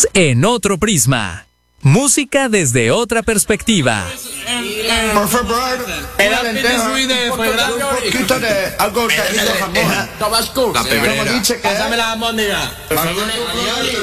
Estás en otro prisma. Música desde otra perspectiva. Por favor, un poquito de algo de jamón. Tabasco. La pebrera. Pásame la almóndiga. Por favor.